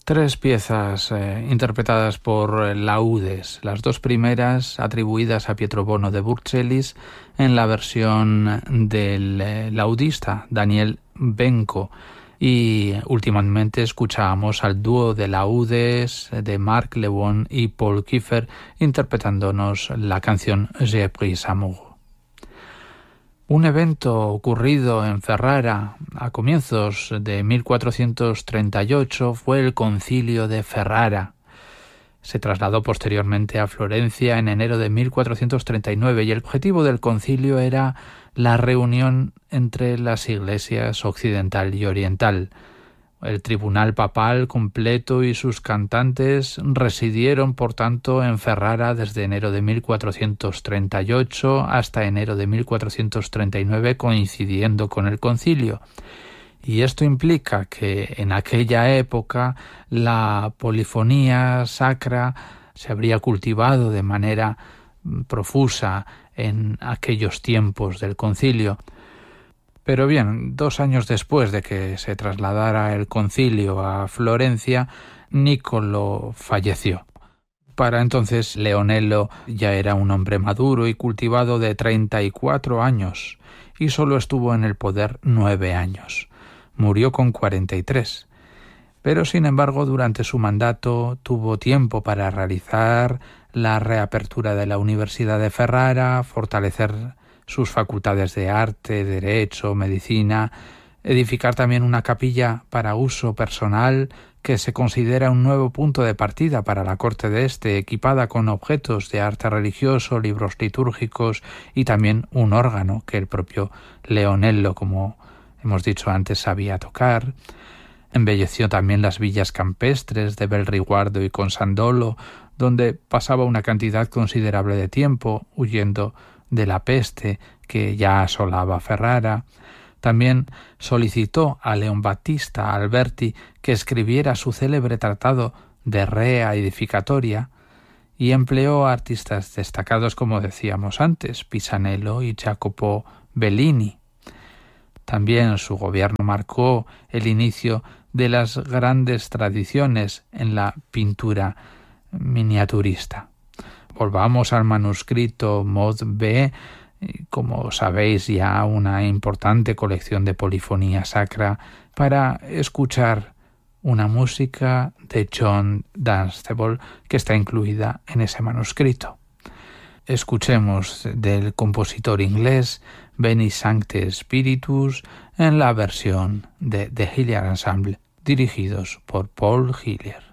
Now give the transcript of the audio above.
Tres piezas interpretadas por laudes, las dos primeras atribuidas a Pietro Bono de Burcelis en la versión del laudista Daniel Benko, y últimamente escuchábamos al dúo de laudes de Marc Lewin y Paul Kiefer interpretándonos la canción J'ai pris amour. Un evento ocurrido en Ferrara a comienzos de 1438 fue el Concilio de Ferrara. Se trasladó posteriormente a Florencia en enero de 1439 y el objetivo del concilio era la reunión entre las iglesias occidental y oriental. El tribunal papal completo y sus cantantes residieron, por tanto, en Ferrara desde enero de 1438 hasta enero de 1439, coincidiendo con el concilio. Y esto implica que en aquella época la polifonía sacra se habría cultivado de manera profusa en aquellos tiempos del concilio. Pero bien, 2 años después de que se trasladara el concilio a Florencia, Niccolò falleció. Para entonces Leonello ya era un hombre maduro y cultivado de 34 años y solo estuvo en el poder 9 años. Murió con 43. Pero sin embargo durante su mandato tuvo tiempo para realizar la reapertura de la Universidad de Ferrara, fortalecer sus facultades de arte, derecho, medicina, edificar también una capilla para uso personal que se considera un nuevo punto de partida para la corte de equipada con objetos de arte religioso, libros litúrgicos y también un órgano que el propio Leonello, como hemos dicho antes, sabía tocar. Embelleció también las villas campestres de Belriguardo y Consandolo, donde pasaba una cantidad considerable de tiempo huyendo de la peste que ya asolaba Ferrara. También solicitó a Leon Battista Alberti que escribiera su célebre tratado de Rea Edificatoria y empleó a artistas destacados, como decíamos antes, Pisanello y Jacopo Bellini. También su gobierno marcó el inicio de las grandes tradiciones en la pintura miniaturista. Volvamos al manuscrito Mod B, como sabéis ya una importante colección de polifonía sacra para escuchar una música de John Dunstable que está incluida en ese manuscrito. Escuchemos del compositor inglés Veni Sancte Spiritus en la versión de The Hillier Ensemble, dirigidos por Paul Hillier.